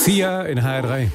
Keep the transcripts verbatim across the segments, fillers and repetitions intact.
Sia in H R drei.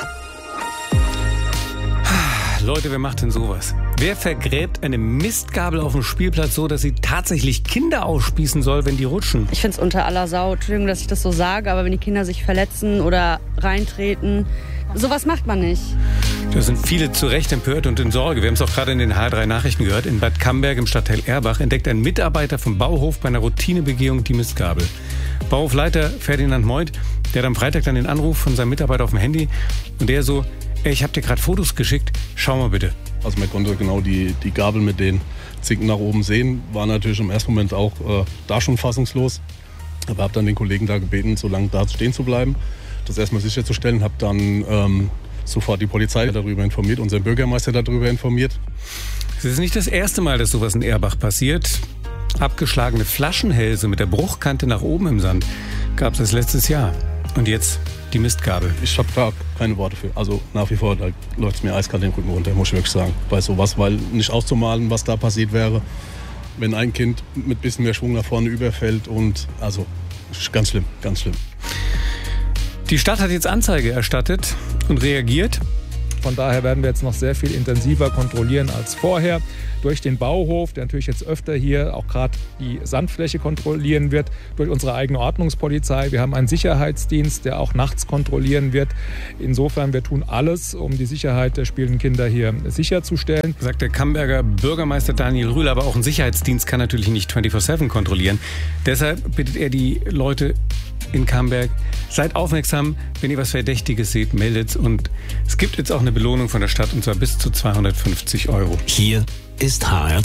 Leute, wer macht denn sowas? Wer vergräbt eine Mistgabel auf dem Spielplatz so, dass sie tatsächlich Kinder ausspießen soll, wenn die rutschen? Ich finde es unter aller Sau. Entschuldigung, dass ich das so sage, aber wenn die Kinder sich verletzen oder reintreten, sowas macht man nicht. Da sind viele zu Recht empört und in Sorge. Wir haben es auch gerade in den H R drei Nachrichten gehört. In Bad Camberg im Stadtteil Erbach entdeckt ein Mitarbeiter vom Bauhof bei einer Routinebegehung die Mistgabel. Bauhofleiter Ferdinand Meuth, der hat am Freitag dann den Anruf von seinem Mitarbeiter auf dem Handy und der so: Ey, ich habe dir gerade Fotos geschickt, schau mal bitte. Also man konnte genau die, die Gabel mit den Zinken nach oben sehen, war natürlich im ersten Moment auch äh, da schon fassungslos. Aber habe dann den Kollegen da gebeten, so lange da stehen zu bleiben, das erstmal sicherzustellen. Habe dann ähm, sofort die Polizei darüber informiert, unseren Bürgermeister darüber informiert. Es ist nicht das erste Mal, dass sowas in Erbach passiert. Abgeschlagene Flaschenhälse mit der Bruchkante nach oben im Sand gab es letztes Jahr. Und jetzt die Mistgabel. Ich habe da keine Worte für. Also nach wie vor, da läuft es mir eiskalt den Rücken runter, muss ich wirklich sagen. Bei sowas, weil nicht auszumalen, was da passiert wäre, wenn ein Kind mit bisschen mehr Schwung nach vorne überfällt. Und also ganz schlimm, ganz schlimm. Die Stadt hat jetzt Anzeige erstattet und reagiert. Von daher werden wir jetzt noch sehr viel intensiver kontrollieren als vorher. Durch den Bauhof, der natürlich jetzt öfter hier auch gerade die Sandfläche kontrollieren wird, durch unsere eigene Ordnungspolizei. Wir haben einen Sicherheitsdienst, der auch nachts kontrollieren wird. Insofern, wir tun alles, um die Sicherheit der spielenden Kinder hier sicherzustellen. Sagt der Camberger Bürgermeister Daniel Rühl, aber auch ein Sicherheitsdienst kann natürlich nicht vierundzwanzig sieben kontrollieren. Deshalb bittet er die Leute in Camberg: Seid aufmerksam, wenn ihr was Verdächtiges seht, meldet's. Und es gibt jetzt auch eine Belohnung von der Stadt, und zwar bis zu zweihundertfünfzig Euro. Hier ist H R drei.